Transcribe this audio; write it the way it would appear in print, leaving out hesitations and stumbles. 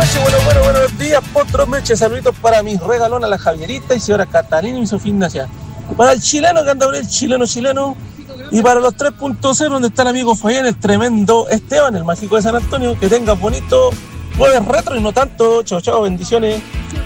Buenos días, Potro Meche. Saluditos para mis regalonas, la Javierita y señora Catalina y Sofía Ignacia. Para el chileno que anda por el chileno. Y para los 3.0, donde está el amigo Fabián, el tremendo Esteban, el mágico de San Antonio. Que tenga bonito jueves retro y no tanto. Chao, bendiciones.